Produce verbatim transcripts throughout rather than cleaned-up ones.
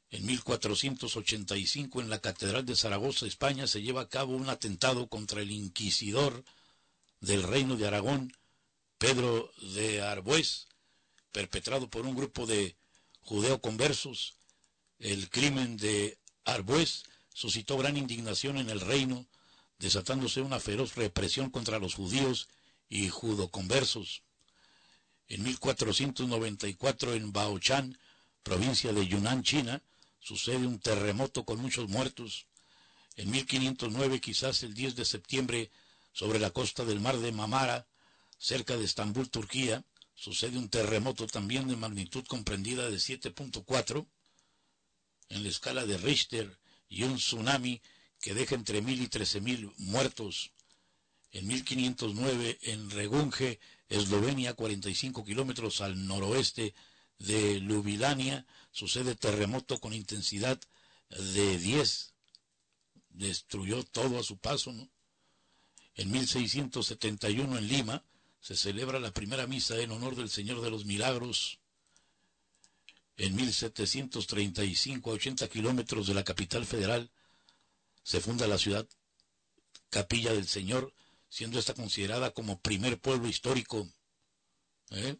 En mil cuatrocientos ochenta y cinco, en la Catedral de Zaragoza, España, se lleva a cabo un atentado contra el inquisidor del Reino de Aragón, Pedro de Arbués, perpetrado por un grupo de judeoconversos. El crimen de Arbués suscitó gran indignación en el reino, desatándose una feroz represión contra los judíos y judoconversos. En mil cuatrocientos noventa y cuatro, en Baochán, provincia de Yunnan, China, sucede un terremoto con muchos muertos. En mil quinientos nueve, quizás el diez de septiembre, sobre la costa del mar de Marmara, cerca de Estambul, Turquía, sucede un terremoto también de magnitud comprendida de siete punto cuatro en la escala de Richter, y un tsunami que deja entre mil y trece mil muertos. En mil quinientos nueve, en Regunje, Eslovenia, cuarenta y cinco kilómetros al noroeste de Ljubljana, sucede terremoto con intensidad de diez. Destruyó todo a su paso, ¿no? En mil seiscientos setenta y uno, en Lima, se celebra la primera misa en honor del Señor de los Milagros. En mil setecientos treinta y cinco, a ochenta kilómetros de la capital federal, se funda la ciudad Capilla del Señor, siendo esta considerada como primer pueblo histórico. ¿Eh?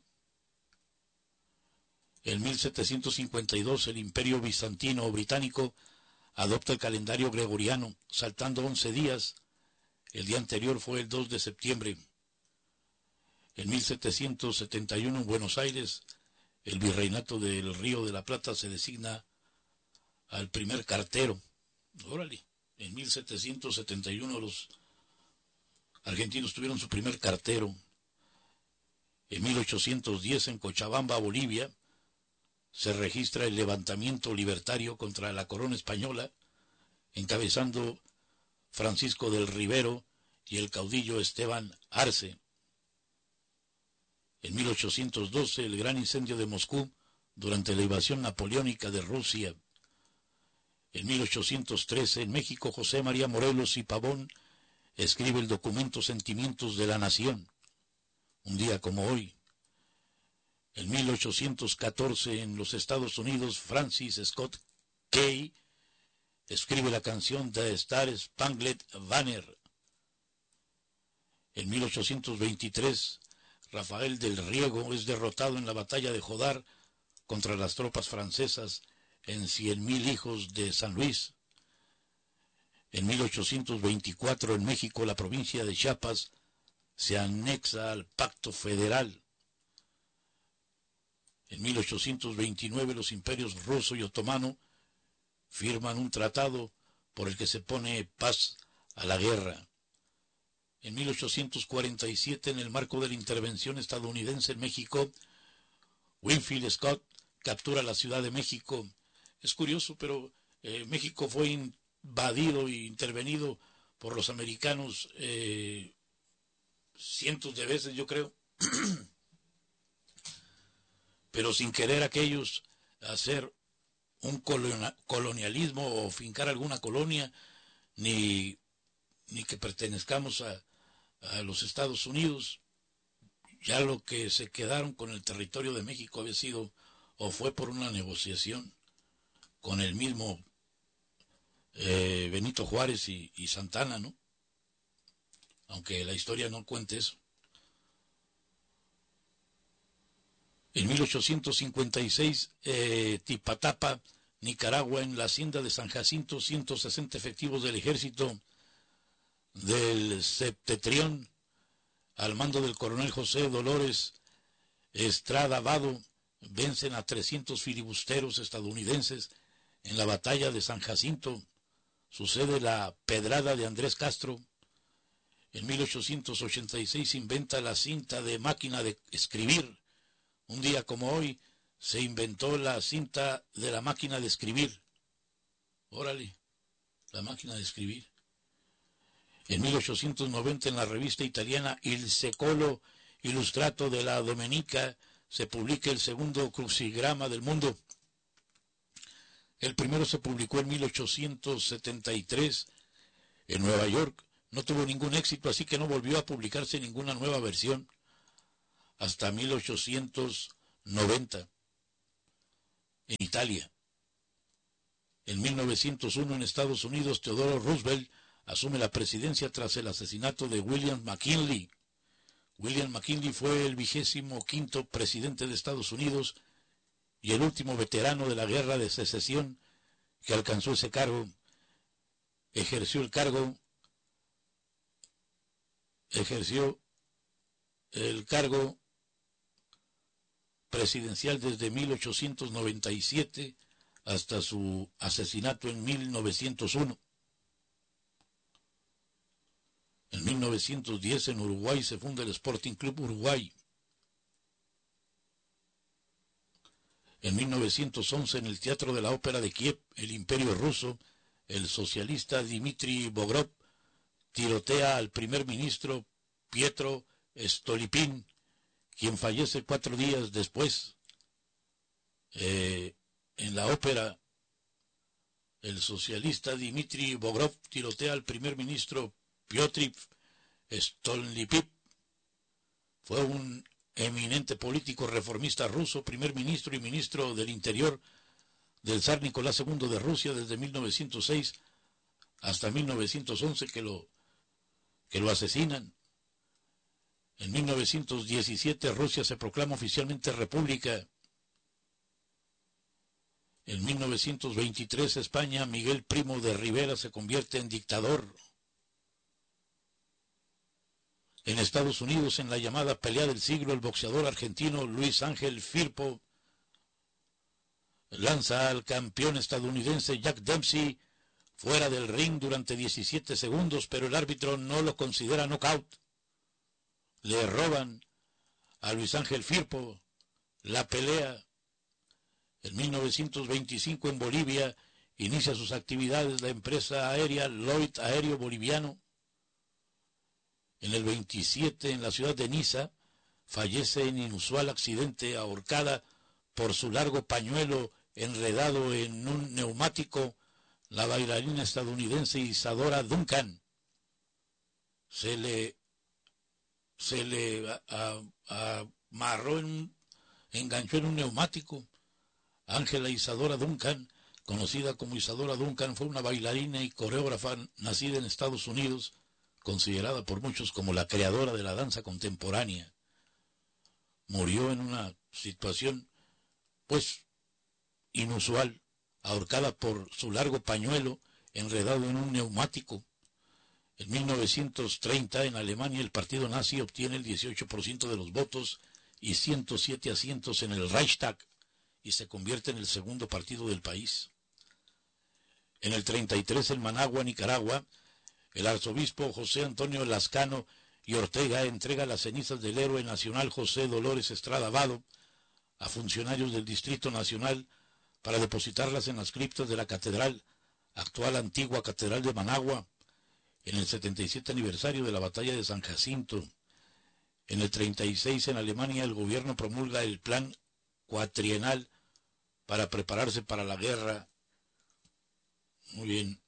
En mil setecientos cincuenta y dos, el Imperio Bizantino o Británico adopta el calendario gregoriano, saltando once días. El día anterior fue el dos de septiembre. En mil setecientos setenta y uno, en Buenos Aires, el virreinato del Río de la Plata se designa al primer cartero. Órale, en mil setecientos setenta y uno los argentinos tuvieron su primer cartero. En mil ochocientos diez, en Cochabamba, Bolivia, se registra el levantamiento libertario contra la corona española, encabezando Francisco del Rivero y el caudillo Esteban Arce. En mil ochocientos doce, el gran incendio de Moscú durante la invasión napoleónica de Rusia. En mil ochocientos trece, en México, José María Morelos y Pavón escribe el documento Sentimientos de la Nación, un día como hoy. En mil ochocientos catorce, en los Estados Unidos, Francis Scott Key escribe la canción The Star Spangled Banner. En mil ochocientos veintitrés, Rafael del Riego es derrotado en la batalla de Jodar contra las tropas francesas en Cien Mil Hijos de San Luis. En mil ochocientos veinticuatro, en México, la provincia de Chiapas se anexa al Pacto Federal. En mil ochocientos veintinueve, los imperios ruso y otomano firman un tratado por el que se pone paz a la guerra. En mil ochocientos cuarenta y siete, en el marco de la intervención estadounidense en México, Winfield Scott captura la Ciudad de México. Es curioso, pero eh, México fue invadido e intervenido por los americanos eh, cientos de veces, yo creo, pero sin querer aquellos hacer un colonialismo o fincar alguna colonia, ni, ni que pertenezcamos a, a los Estados Unidos. Ya lo que se quedaron con el territorio de México había sido o fue por una negociación con el mismo eh, Benito Juárez y, y Santana, ¿no? Aunque la historia no cuente eso. En mil ochocientos cincuenta y seis, eh, Tipatapa, Nicaragua, en la hacienda de San Jacinto, ciento sesenta efectivos del ejército del Septentrión, al mando del coronel José Dolores Estrada Vado, vencen a trescientos filibusteros estadounidenses en la batalla de San Jacinto. Sucede la pedrada de Andrés Castro. En mil ochocientos ochenta y seis se inventa la cinta de máquina de escribir. Un día como hoy se inventó la cinta de la máquina de escribir. Órale, la máquina de escribir. En mil ochocientos noventa, en la revista italiana Il Secolo Illustrato de la Domenica, se publica el segundo crucigrama del mundo. El primero se publicó en mil ochocientos setenta y tres en Nueva York. No tuvo ningún éxito, así que no volvió a publicarse ninguna nueva versión hasta mil ochocientos noventa en Italia. En mil novecientos uno, en Estados Unidos, Theodore Roosevelt asume la presidencia tras el asesinato de William McKinley. William McKinley fue el vigésimo quinto presidente de Estados Unidos y el último veterano de la Guerra de Secesión que alcanzó ese cargo. Ejerció el cargo, ejerció el cargo presidencial desde mil ochocientos noventa y siete hasta su asesinato en mil novecientos uno. En mil novecientos diez en Uruguay se funda el Sporting Club Uruguay. En mil novecientos once en el Teatro de la Ópera de Kiev, el Imperio Ruso, el socialista Dmitry Bogrov tirotea al primer ministro Pietro Stolypin, quien fallece cuatro días después. Eh, en la ópera, el socialista Dmitry Bogrov tirotea al primer ministro Piotr Stolypin. Fue un eminente político reformista ruso, primer ministro y ministro del Interior del zar Nicolás segundo de Rusia desde mil novecientos seis hasta mil novecientos once que lo, que lo asesinan. En mil novecientos diecisiete Rusia se proclama oficialmente república. En mil novecientos veintitrés España, Miguel Primo de Rivera se convierte en dictador. En Estados Unidos, en la llamada pelea del siglo, el boxeador argentino Luis Ángel Firpo lanza al campeón estadounidense Jack Dempsey fuera del ring durante diecisiete segundos, pero el árbitro no lo considera knockout. Le roban a Luis Ángel Firpo la pelea. En mil novecientos veinticinco en Bolivia inicia sus actividades la empresa aérea Lloyd Aéreo Boliviano. En el veintisiete, en la ciudad de Niza, fallece en inusual accidente ahorcada por su largo pañuelo enredado en un neumático la bailarina estadounidense Isadora Duncan. Se le, se le a, a, amarró en un, enganchó en un neumático. Ángela Isadora Duncan, conocida como Isadora Duncan, fue una bailarina y coreógrafa nacida en Estados Unidos, considerada por muchos como la creadora de la danza contemporánea. Murió en una situación, pues, inusual, ahorcada por su largo pañuelo enredado en un neumático. En mil novecientos treinta, en Alemania, el partido nazi obtiene el dieciocho por ciento de los votos y ciento siete asientos en el Reichstag, y se convierte en el segundo partido del país. En el treinta y tres, en Managua, Nicaragua, el arzobispo José Antonio Lascano y Ortega entrega las cenizas del héroe nacional José Dolores Estrada Vado a funcionarios del Distrito Nacional para depositarlas en las criptas de la catedral, actual antigua Catedral de Managua, en el setenta y siete aniversario de la batalla de San Jacinto. En el treinta y seis, en Alemania, el gobierno promulga el plan cuatrienal para prepararse para la guerra. Muy bien.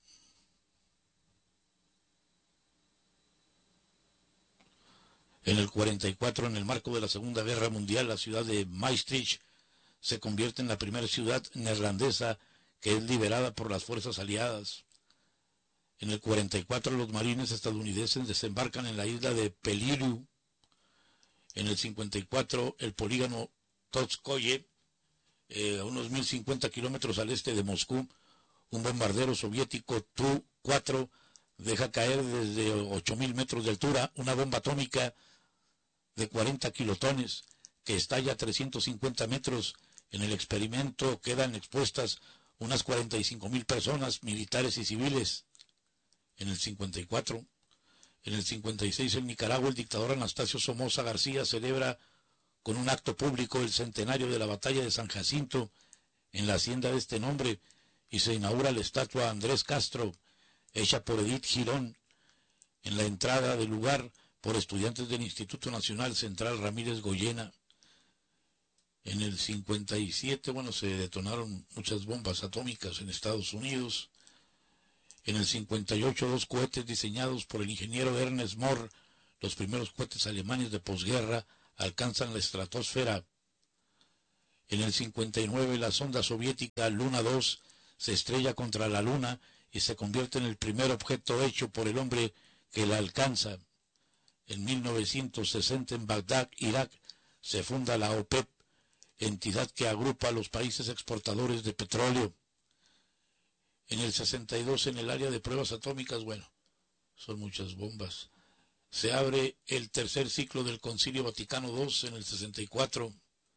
En el cuarenta y cuatro, en el marco de la Segunda Guerra Mundial, la ciudad de Maastricht se convierte en la primera ciudad neerlandesa que es liberada por las fuerzas aliadas. En el cuarenta y cuatro, los marines estadounidenses desembarcan en la isla de Peleliu. En el cincuenta y cuatro, el polígono Totskoye, eh, a unos mil cincuenta kilómetros al este de Moscú, un bombardero soviético Tu cuatro deja caer desde ocho mil metros de altura una bomba atómica de cuarenta kilotones que estalla a trescientos cincuenta metros. En el experimento quedan expuestas unas cuarenta y cinco mil personas, militares y civiles. En el cincuenta y cuatro, en el cincuenta y seis, en Nicaragua, el dictador Anastasio Somoza García celebra con un acto público el centenario de la batalla de San Jacinto en la hacienda de este nombre, y se inaugura la estatua a Andrés Castro, hecha por Edith Girón, en la entrada del lugar por estudiantes del Instituto Nacional Central Ramírez Goyena. En el cincuenta y siete, bueno, se detonaron muchas bombas atómicas en Estados Unidos. En el cincuenta y ocho, dos cohetes diseñados por el ingeniero Ernest Mohr, los primeros cohetes alemanes de posguerra, alcanzan la estratosfera. En el cincuenta y nueve, la sonda soviética Luna dos se estrella contra la luna y se convierte en el primer objeto hecho por el hombre que la alcanza. En mil novecientos sesenta en Bagdad, Irak, se funda la OPEP, entidad que agrupa a los países exportadores de petróleo. En el sesenta y dos, en el área de pruebas atómicas, bueno, son muchas bombas. Se abre el tercer ciclo del Concilio Vaticano segundo en el sesenta y cuatro.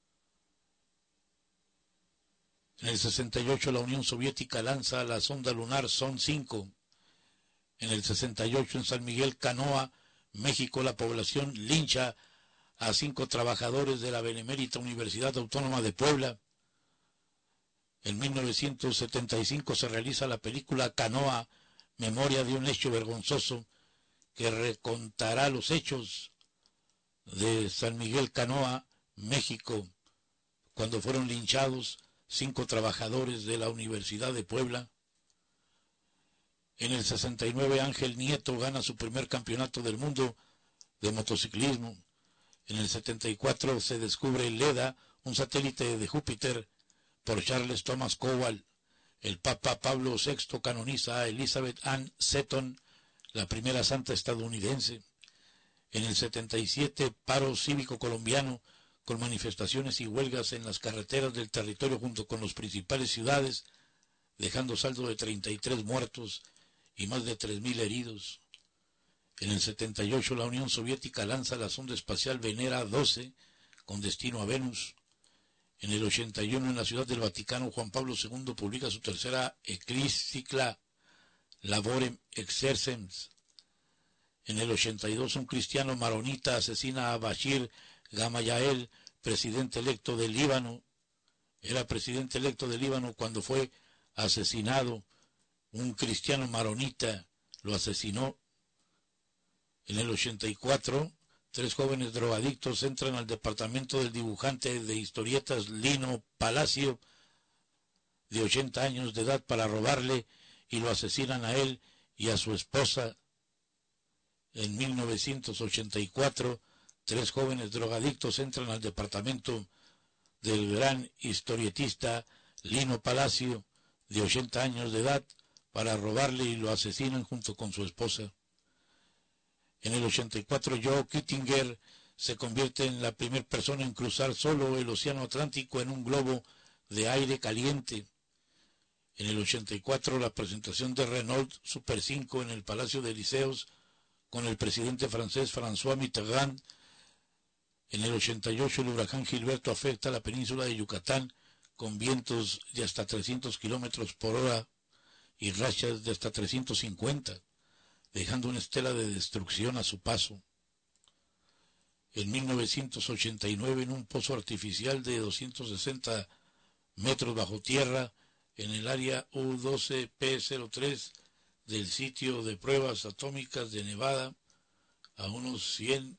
En el sesenta y ocho la Unión Soviética lanza la sonda lunar Son cinco. En el sesenta y ocho en San Miguel Canoa, México, la población lincha a cinco trabajadores de la Benemérita Universidad Autónoma de Puebla. En mil novecientos setenta y cinco se realiza la película Canoa, memoria de un hecho vergonzoso, que recontará los hechos de San Miguel Canoa, México, cuando fueron linchados cinco trabajadores de la Universidad de Puebla. En el sesenta y nueve Ángel Nieto gana su primer campeonato del mundo de motociclismo. En el setenta y cuatro se descubre Leda, un satélite de Júpiter, por Charles Thomas Cowell. El Papa Pablo sexto canoniza a Elizabeth Ann Seton, la primera santa estadounidense. En el setenta y siete, paro cívico colombiano con manifestaciones y huelgas en las carreteras del territorio junto con las principales ciudades, dejando saldo de treinta y tres muertos y más de tres mil heridos. En el setenta y ocho, la Unión Soviética lanza la sonda espacial Venera doce con destino a Venus. En el ochenta y uno, en la Ciudad del Vaticano, Juan Pablo segundo publica su tercera encíclica Laborem Exercens. En el ochenta y dos, un cristiano maronita asesina a Bashir Gamayael, presidente electo del Líbano. Era presidente electo del Líbano cuando fue asesinado. Un cristiano maronita lo asesinó. En el ochenta y cuatro, tres jóvenes drogadictos entran al departamento del dibujante de historietas Lino Palacio, de ochenta años de edad, para robarle, y lo asesinan a él y a su esposa. En mil novecientos ochenta y cuatro, tres jóvenes drogadictos entran al departamento del gran historietista Lino Palacio, de ochenta años de edad, para robarle y lo asesinan junto con su esposa. En el ochenta y cuatro, Joe Kittinger se convierte en la primera persona en cruzar solo el Océano Atlántico en un globo de aire caliente. En el ochenta y cuatro, la presentación de Renault Super cinco en el Palacio de Elíseos con el presidente francés François Mitterrand. En el ochenta y ocho, el huracán Gilberto afecta a la península de Yucatán con vientos de hasta trescientos kilómetros por hora y rachas de hasta trescientos cincuenta, dejando una estela de destrucción a su paso. En mil novecientos ochenta y nueve, en un pozo artificial de doscientos sesenta metros bajo tierra, en el área U doce P cero tres del sitio de pruebas atómicas de Nevada, a unos cien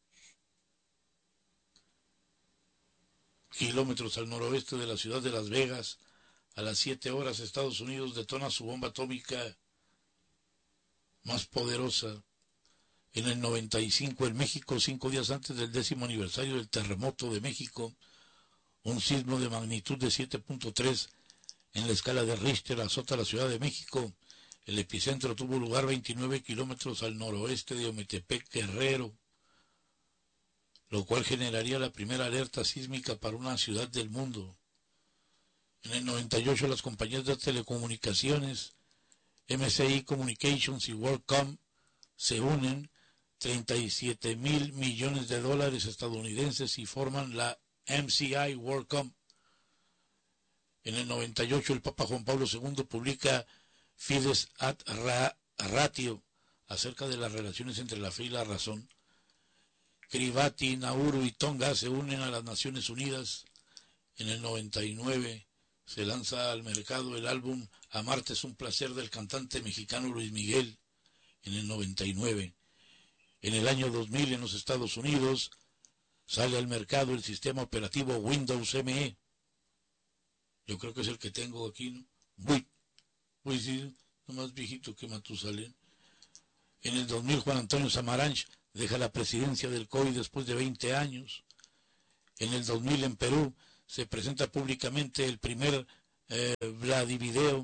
kilómetros al noroeste de la ciudad de Las Vegas, a las siete horas, Estados Unidos detona su bomba atómica más poderosa. En el noventa y cinco, en México, cinco días antes del décimo aniversario del terremoto de México, un sismo de magnitud de siete punto tres en la escala de Richter azota la Ciudad de México. El epicentro tuvo lugar veintinueve kilómetros al noroeste de Ometepec, Guerrero, lo cual generaría la primera alerta sísmica para una ciudad del mundo. En el noventa y ocho, las compañías de telecomunicaciones M C I Communications y WorldCom se unen, treinta y siete mil millones de dólares estadounidenses, y forman la M C I WorldCom. En el noventa y ocho, el Papa Juan Pablo segundo publica Fides ad Ratio, acerca de las relaciones entre la fe y la razón. Kiribati, Nauru y Tonga se unen a las Naciones Unidas. En el noventa y nueve se lanza al mercado el álbum Amarte es un placer del cantante mexicano Luis Miguel. En el noventa y nueve. En el año dos mil, en los Estados Unidos, sale al mercado el sistema operativo Windows M E. Yo creo que es el que tengo aquí, ¿no? Uy, uy, sí, no más viejito que Matusalén. En el dos mil, Juan Antonio Samaranch deja la presidencia del C O I después de veinte años. En el dos mil, en Perú, se presenta públicamente el primer eh, Vladivideo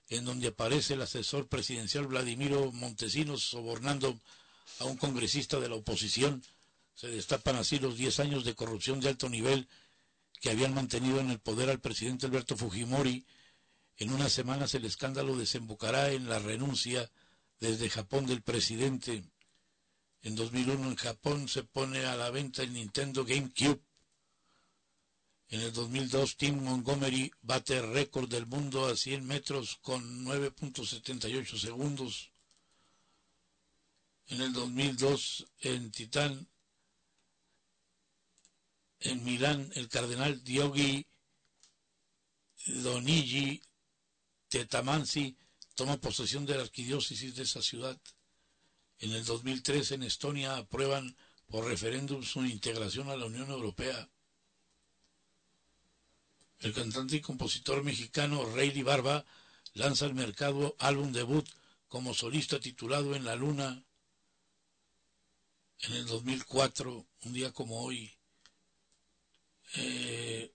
en donde aparece el asesor presidencial Vladimiro Montesinos sobornando a un congresista de la oposición. Se destapan así los diez años de corrupción de alto nivel que habían mantenido en el poder al presidente Alberto Fujimori. En unas semanas el escándalo desembocará en la renuncia desde Japón del presidente. En dos mil uno en Japón se pone a la venta el Nintendo GameCube. En el dos mil dos Tim Montgomery bate el récord del mundo a cien metros con nueve punto setenta y ocho segundos. En el dos mil dos en Titán, en Milán, el cardenal Diogi Donigi Tetamansi toma posesión de la arquidiócesis de esa ciudad. En el dos mil tres en Estonia aprueban por referéndum su integración a la Unión Europea. El cantante y compositor mexicano Rayleigh Barba lanza al mercado álbum debut como solista titulado En la Luna. En el dos mil cuatro, un día como hoy, eh,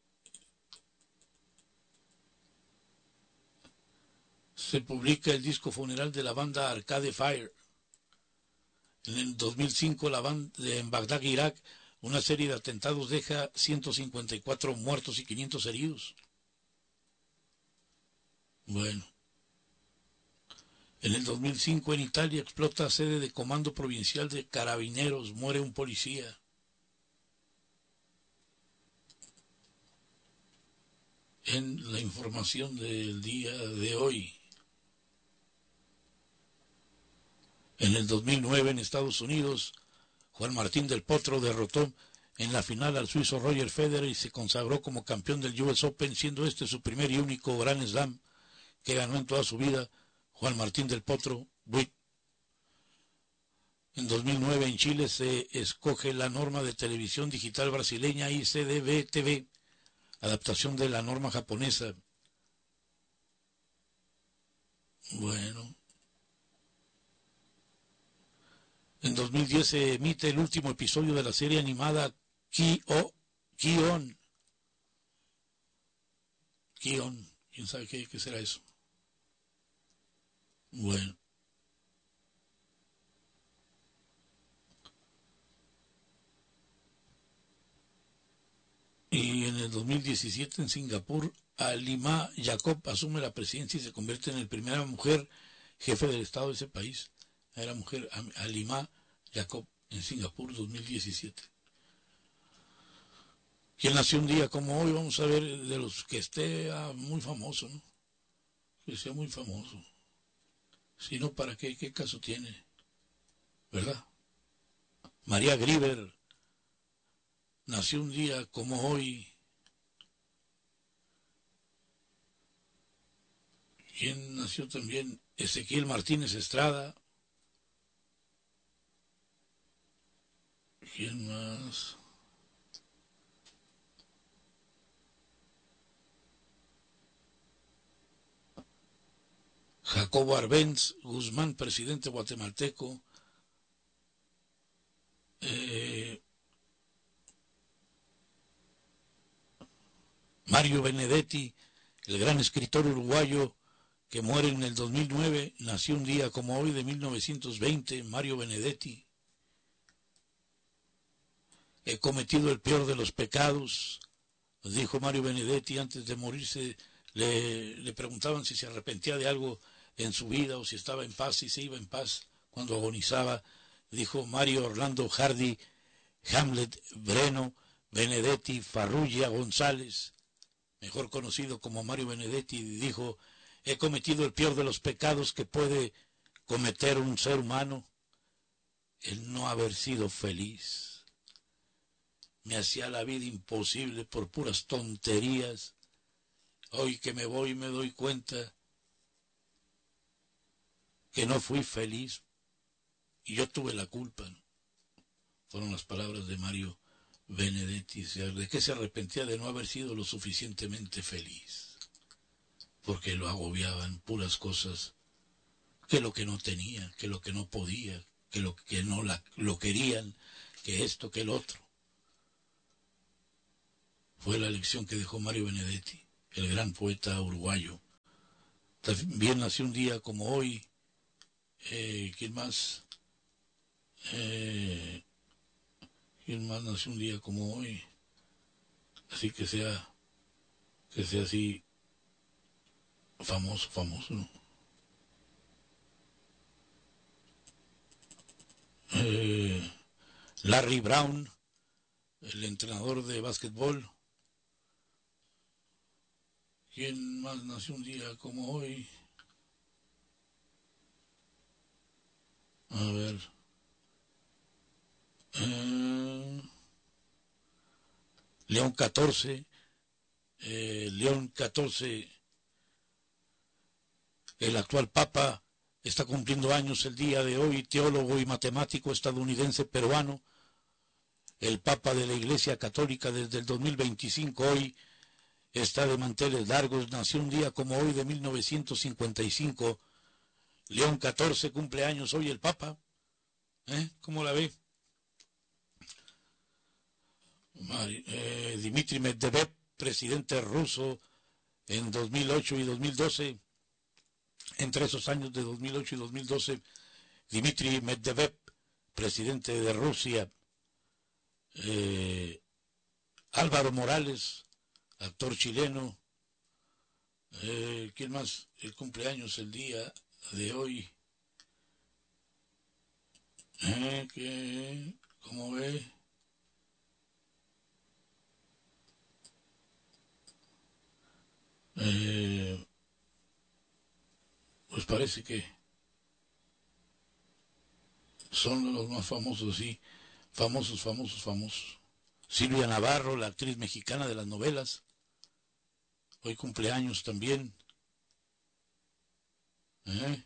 se publica el disco funeral de la banda Arcade Fire. En el dos mil cinco, la banda en Bagdad, Irak, una serie de atentados deja ciento cincuenta y cuatro muertos y quinientos heridos. Bueno. En el dos mil cinco, en Italia, explota sede de Comando Provincial de Carabineros, muere un policía. En la información del día de hoy. En el dos mil nueve, en Estados Unidos, Juan Martín del Potro derrotó en la final al suizo Roger Federer y se consagró como campeón del U S Open, siendo este su primer y único Grand Slam que ganó en toda su vida. Juan Martín del Potro, Buit. En dos mil nueve en Chile se escoge la norma de televisión digital brasileña I C D B T V, adaptación de la norma japonesa. Bueno. En dos mil diez se emite el último episodio de la serie animada Ki-O, Ki-On. Ki-On, ¿quién sabe qué, qué será eso? Bueno. Y en el dos mil diecisiete en Singapur, Halimah Yacob asume la presidencia y se convierte en la primera mujer jefe del Estado de ese país. Era mujer, Halimah Yacob, en Singapur, dos mil diecisiete. Quien nació un día como hoy, vamos a ver de los que esté ah, muy famoso, ¿no? Que sea muy famoso. Si no, ¿para qué? ¿Qué caso tiene? ¿Verdad? María Grieber nació un día como hoy. ¿Quién nació también? Ezequiel Martínez Estrada. ¿Quién más? Jacobo Arbenz Guzmán, presidente guatemalteco. Eh, Mario Benedetti, el gran escritor uruguayo que muere en el dos mil nueve, nació un día como hoy de mil novecientos veinte, Mario Benedetti. He cometido el peor de los pecados, dijo Mario Benedetti antes de morirse. Le, le preguntaban si se arrepentía de algo en su vida o si estaba en paz, si se iba en paz cuando agonizaba. Dijo Mario Orlando Hardy, Hamlet Breno Benedetti Farrugia González, mejor conocido como Mario Benedetti, dijo: he cometido el peor de los pecados que puede cometer un ser humano, el no haber sido feliz. Me hacía la vida imposible por puras tonterías. Hoy que me voy me doy cuenta que no fui feliz y yo tuve la culpa, ¿no? Fueron las palabras de Mario Benedetti. ¿De qué se arrepentía? De no haber sido lo suficientemente feliz, porque lo agobiaban puras cosas, que lo que no tenía, que lo que no podía, que lo que no la, lo querían, que esto, que el otro. Fue la lección que dejó Mario Benedetti, el gran poeta uruguayo. También nació un día como hoy. Eh, ¿Quién más? Eh, ¿Quién más nació un día como hoy? Así que sea, que sea así famoso, famoso, ¿no? Eh, Larry Brown, el entrenador de básquetbol. ¿Quién más nació un día como hoy? A ver. Eh, León catorce. Eh, León catorce, el actual Papa, está cumpliendo años el día de hoy, teólogo y matemático estadounidense peruano, el Papa de la Iglesia Católica desde el dos mil veinticinco, hoy está de manteles largos, nació un día como hoy de mil novecientos cincuenta y cinco, León catorce cumple años hoy el Papa, ¿eh? ¿Cómo la ve? Eh, Dmitry Medvedev, presidente ruso en dos mil ocho y dos mil doce, entre esos años de dos mil ocho y dos mil doce, Dmitry Medvedev, presidente de Rusia, eh, Álvaro Morales, actor chileno, eh, ¿quién más? El cumpleaños el día de hoy, eh, que, ¿cómo ve? Eh, pues parece que son los más famosos, sí, famosos, famosos, famosos. Silvia Navarro, la actriz mexicana de las novelas, hoy cumpleaños también. ¿Eh?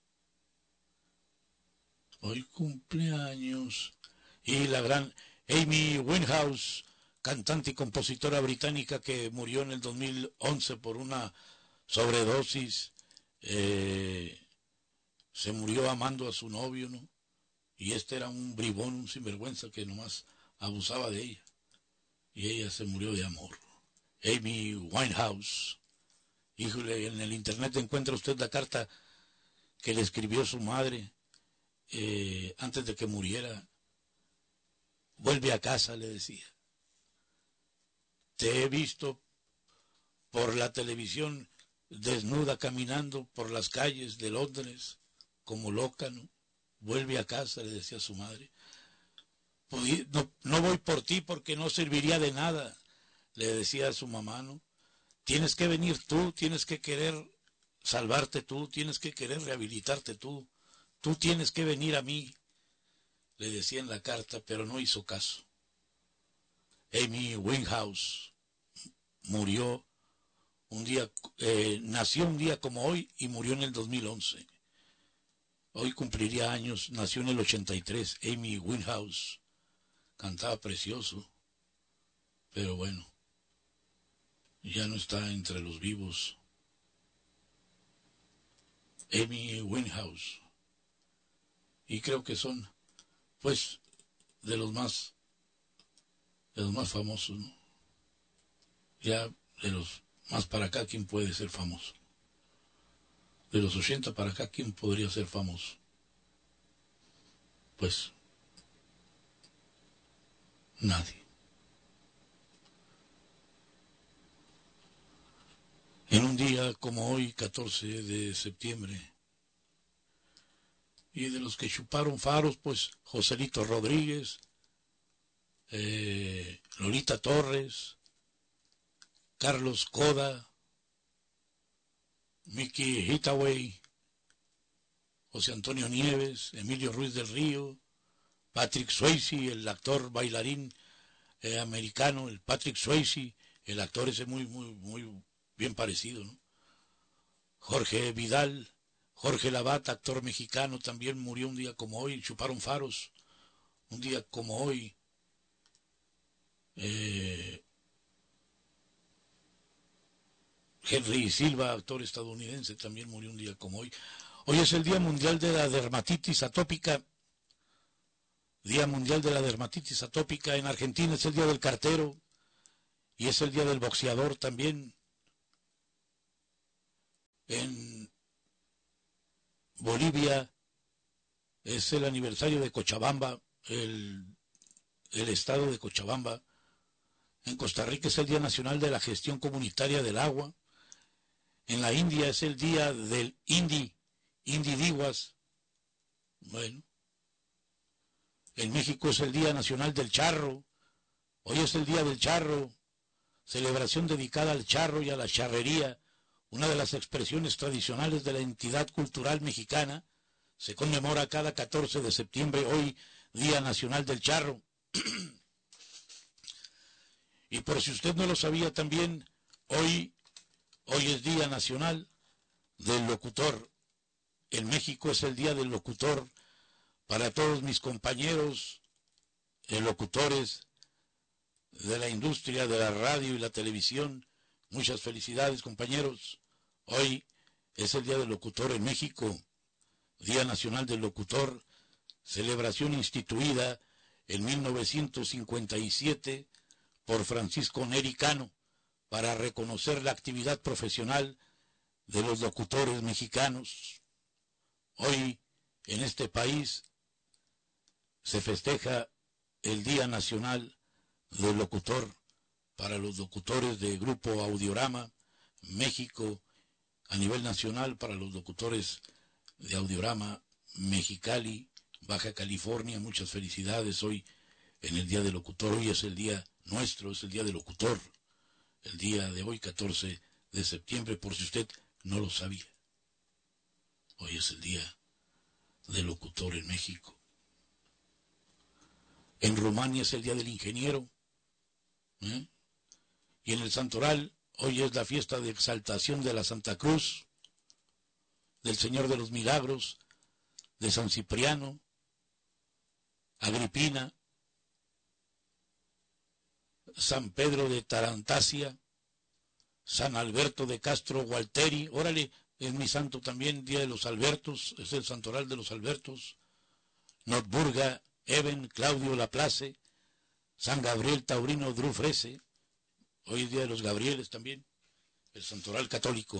Hoy cumpleaños. Y la gran Amy Winehouse, cantante y compositora británica que murió en el dos mil once por una sobredosis. Eh, se murió amando a su novio, ¿no? Y este era un bribón, un sinvergüenza que nomás abusaba de ella. Y ella se murió de amor. Amy Winehouse. Híjole, en el internet encuentra usted la carta que le escribió su madre eh, antes de que muriera. Vuelve a casa, le decía. Te he visto por la televisión desnuda caminando por las calles de Londres como loca, ¿no? Vuelve a casa, le decía a su madre. No, no voy por ti porque no serviría de nada, le decía a su mamá, ¿no? Tienes que venir tú, tienes que querer salvarte tú, tienes que querer rehabilitarte tú, tú tienes que venir a mí, le decía en la carta, pero no hizo caso. Amy Winehouse murió un día, eh, nació un día como hoy y murió en el dos mil once. Hoy cumpliría años, nació en el ochenta y tres, Amy Winehouse, cantaba precioso, pero bueno, ya no está entre los vivos. Amy Winehouse, y creo que son, pues, de los más, de los más famosos, ¿no? Ya de los más para acá, ¿quién puede ser famoso? De los ochenta para acá, ¿quién podría ser famoso? Pues, nadie. En un día como hoy, catorce de septiembre, y de los que chuparon faros, pues, Joselito Rodríguez, eh, Lolita Torres, Carlos Coda, Mickey Hittaway, José Antonio Nieves, Emilio Ruiz del Río, Patrick Swayze, el actor bailarín eh, americano, el Patrick Swayze, el actor ese muy, muy, muy bien parecido, ¿no? Jorge Vidal, Jorge Lavat, actor mexicano, también murió un día como hoy, chuparon faros, un día como hoy. Eh, Henry Silva, actor estadounidense, también murió un día como hoy. Hoy es el Día Mundial de la Dermatitis Atópica. Día Mundial de la Dermatitis Atópica. En Argentina es el Día del Cartero y es el Día del Boxeador también. En Bolivia es el aniversario de Cochabamba, el, el estado de Cochabamba. En Costa Rica es el Día Nacional de la Gestión Comunitaria del Agua. En la India es el Día del Indi, Indi Diwas. Bueno. En México es el Día Nacional del Charro. Hoy es el Día del Charro, celebración dedicada al charro y a la charrería, una de las expresiones tradicionales de la entidad cultural mexicana. Se conmemora cada catorce de septiembre, hoy Día Nacional del Charro. Y por si usted no lo sabía también, hoy, hoy es Día Nacional del Locutor. En México es el Día del Locutor. Para todos mis compañeros, eh, locutores de la industria de la radio y la televisión, muchas felicidades, compañeros. Hoy es el Día del Locutor en México, Día Nacional del Locutor, celebración instituida en mil novecientos cincuenta y siete por Francisco Neri Cano para reconocer la actividad profesional de los locutores mexicanos. Hoy, en este país, se festeja el Día Nacional del Locutor para los locutores de Grupo Audiorama México, a nivel nacional para los locutores de Audiorama Mexicali, Baja California. Muchas felicidades hoy en el Día del Locutor. Hoy es el día nuestro, es el Día del Locutor, el día de hoy, catorce de septiembre, por si usted no lo sabía. Hoy es el Día del Locutor en México. En Rumania es el Día del Ingeniero. ¿eh? Y en el Santoral, hoy es la fiesta de exaltación de la Santa Cruz, del Señor de los Milagros, de San Cipriano, Agripina, San Pedro de Tarantasia, San Alberto de Castro Gualteri. Órale, es mi santo también, Día de los Albertos, es el Santoral de los Albertos. Notburga, Eben, Claudio Laplace, San Gabriel Taurino Drufrese, hoy es Día de los Gabrieles también, el Santoral católico.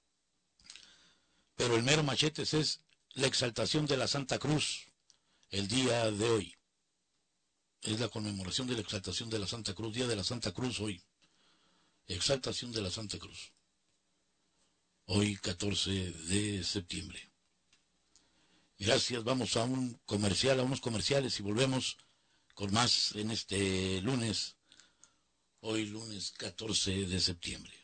Pero el mero machetes es la exaltación de la Santa Cruz, el día de hoy. Es la conmemoración de la exaltación de la Santa Cruz, Día de la Santa Cruz hoy. Exaltación de la Santa Cruz. Hoy, catorce de septiembre. Gracias, vamos a un comercial, a unos comerciales y volvemos con más en este lunes, hoy lunes catorce de septiembre.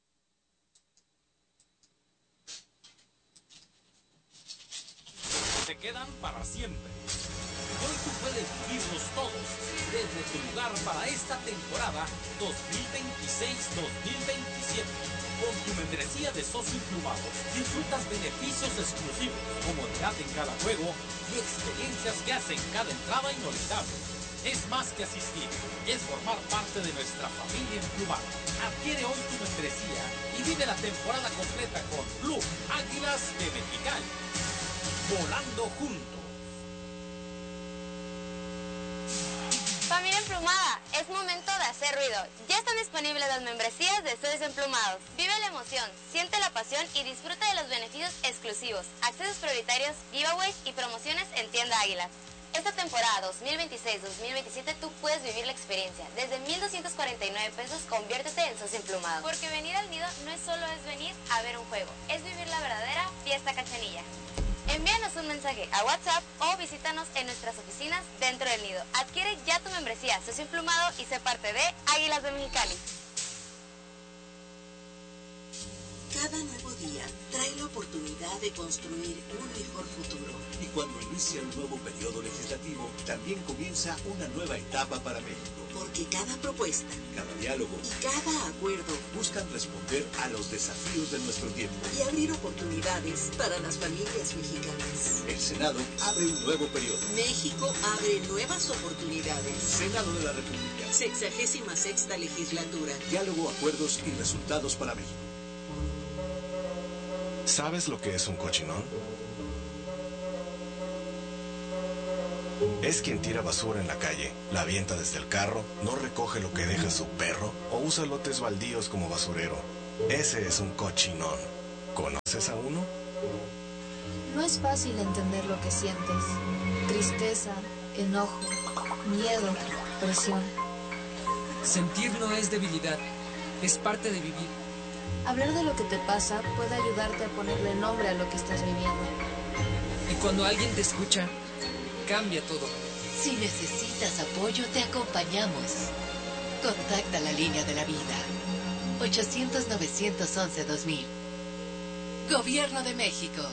Se quedan para siempre. Hoy tú puedes vivirlos todos desde tu lugar para esta temporada dos mil veintiséis dos mil veintisiete. Con tu membresía de socio emplumado disfrutas beneficios exclusivos, comodidad en cada juego y experiencias que hacen cada entrada inolvidable. Es más que asistir, es formar parte de nuestra familia emplumada. Adquiere hoy tu membresía y vive la temporada completa con Club Águilas de Mexicali. Volando juntos. Familia emplumada, es momento de hacer ruido. Ya están disponibles las membresías de Socios Emplumados. Vive la emoción, siente la pasión y disfruta de los beneficios exclusivos, accesos prioritarios, giveaways y promociones en Tienda Águilas. Esta temporada dos mil veintiséis dos mil veintisiete tú puedes vivir la experiencia. Desde mil doscientos cuarenta y nueve pesos, conviértete en socio emplumado. Porque venir al nido no es solo es venir a ver un juego, es vivir la verdadera fiesta cachanilla. Envíanos un mensaje a WhatsApp o visítanos en nuestras oficinas dentro del nido. Adquiere ya tu membresía socio emplumado y sé parte de Águilas de Mexicali. Cada nuevo día trae la oportunidad de construir un mejor futuro. Y cuando inicia un nuevo periodo legislativo, también comienza una nueva etapa para México. Porque cada propuesta, cada diálogo y cada acuerdo buscan responder a los desafíos de nuestro tiempo y abrir oportunidades para las familias mexicanas. El Senado abre un nuevo periodo. México abre nuevas oportunidades. Senado de la República. Sexagésima sexta legislatura. Diálogo, acuerdos y resultados para México. ¿Sabes lo que es un cochinón? Es quien tira basura en la calle, la avienta desde el carro, no recoge lo que deja su perro o usa lotes baldíos como basurero. Ese es un cochinón. ¿Conoces a uno? No es fácil entender lo que sientes. Tristeza, enojo, miedo, presión. Sentir no es debilidad, es parte de vivir. Hablar de lo que te pasa puede ayudarte a ponerle nombre a lo que estás viviendo. Y cuando alguien te escucha, cambia todo. Si necesitas apoyo, te acompañamos. Contacta la línea de la vida. ochocientos, novecientos once, dos mil. Gobierno de México.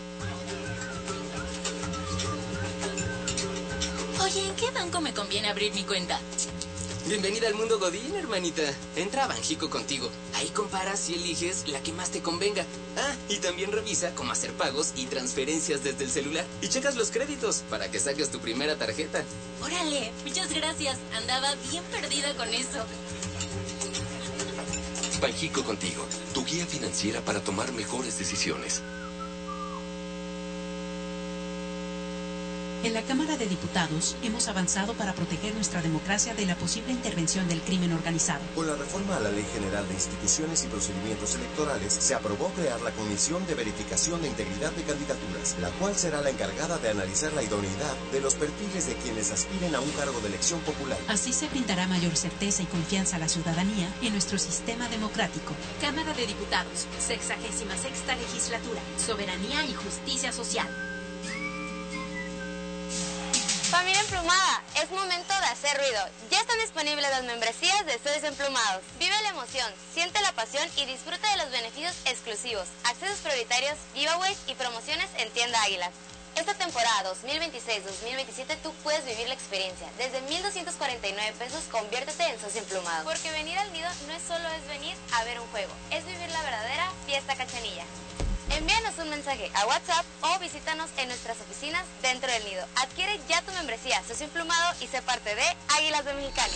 Oye, ¿en qué banco me conviene abrir mi cuenta? Bienvenida al mundo Godín, hermanita. Entra a Banjico contigo. Ahí comparas y eliges la que más te convenga. Ah, y también revisa cómo hacer pagos y transferencias desde el celular. Y checas los créditos para que saques tu primera tarjeta. Órale, muchas gracias. Andaba bien perdida con eso. Banjico contigo, tu guía financiera para tomar mejores decisiones. En la Cámara de Diputados hemos avanzado para proteger nuestra democracia de la posible intervención del crimen organizado. Con la reforma a la Ley General de Instituciones y Procedimientos Electorales, se aprobó crear la Comisión de Verificación de Integridad de Candidaturas, la cual será la encargada de analizar la idoneidad de los perfiles de quienes aspiren a un cargo de elección popular. Así se brindará mayor certeza y confianza a la ciudadanía en nuestro sistema democrático. Cámara de Diputados, sexagésima sexta legislatura, soberanía y justicia social. Familia Emplumada, es momento de hacer ruido. Ya están disponibles las membresías de Estudios Emplumados. Vive la emoción, siente la pasión y disfruta de los beneficios exclusivos, accesos prioritarios, giveaways y promociones en Tienda Águilas. Esta temporada dos mil veintiséis dos mil veintisiete tú puedes vivir la experiencia. Desde mil doscientos cuarenta y nueve pesos, conviértete en socio emplumado. Porque venir al nido no es solo es venir a ver un juego, es vivir la verdadera fiesta cachanilla. Envíanos un mensaje a WhatsApp o visítanos en nuestras oficinas dentro del nido. Adquiere ya tu membresía socio emplumado y sé parte de Águilas de Mexicali.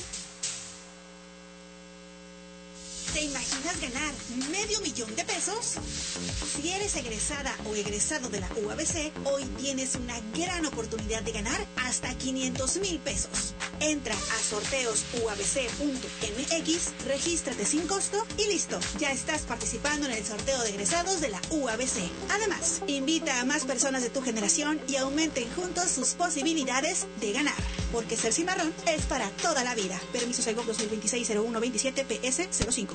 ¿Te imaginas ganar medio millón de pesos? Si eres egresada o egresado de la U A B C, hoy tienes una gran oportunidad de ganar hasta quinientos mil pesos. Entra a sorteos u a b c punto m x, regístrate sin costo y listo. Ya estás participando en el sorteo de egresados de la U A B C. Además, invita a más personas de tu generación y aumenten juntos sus posibilidades de ganar. Porque ser cimarrón es para toda la vida. Permiso Segov dos mil veintiséis cero uno veintisiete P S cero cinco.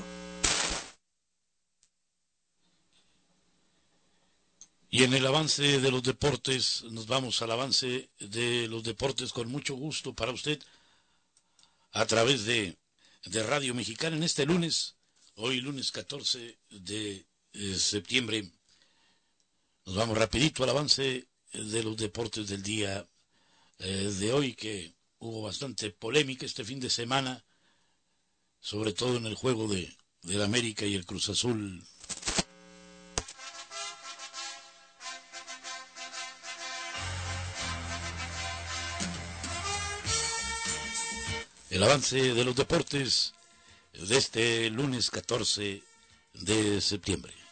Y en el avance de los deportes, nos vamos al avance de los deportes con mucho gusto para usted a través de, de Radio Mexicana en este lunes, hoy lunes catorce de eh, septiembre. Nos vamos rapidito al avance de los deportes del día eh, de hoy, que hubo bastante polémica este fin de semana, sobre todo en el juego de del América y el Cruz Azul. El avance de los deportes de este lunes catorce de septiembre.